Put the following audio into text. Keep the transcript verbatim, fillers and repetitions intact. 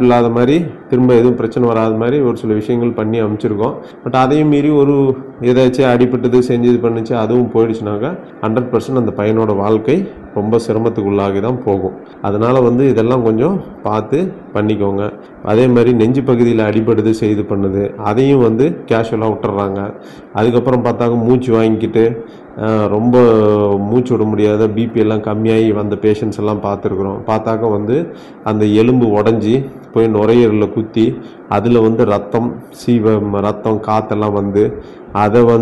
வாய்ப்பு இல்லாத மாதிரி திரும்ப எதுவும் பிரச்சனை வராத மாதிரி ஒரு சில விஷயங்கள் பண்ணி அமைச்சிருக்கோம். பட் அதையும் மீறி ஒரு ஏதாச்சும் அடிபட்டது செஞ்சு இது பண்ணுச்சு அதுவும் போயிடுச்சுனாக்கா ஹண்ட்ரட் பர்சன்ட் அந்த பையனோட வாழ்க்கை ரொம்ப சிரமத்துக்குள்ளாகி தான் போகும். அதனால் வந்து இதெல்லாம் கொஞ்சம் பார்த்து பண்ணிக்கோங்க. அதே மாதிரி நெஞ்சு பகுதியில் அடிபடுது செய்து பண்ணுது அதையும் வந்து கேஷுவலாக விட்டுறாங்க. அதுக்கப்புறம் பார்த்தாக்க மூச்சு வாங்கிக்கிட்டு ரொம்ப மூச்சு விட முடியாத பிபி எல்லாம் கம்மியாகி வந்த பேஷண்ட்ஸ் எல்லாம் பார்த்துருக்குறோம். பார்த்தாக்க வந்து அந்த எலும்பு உடஞ்சி போய் நுரையீரலில் குத்தி அதில் வந்து ரத்தம் சீவ ரத்தம் காற்றெல்லாம் வந்து அதை வந்து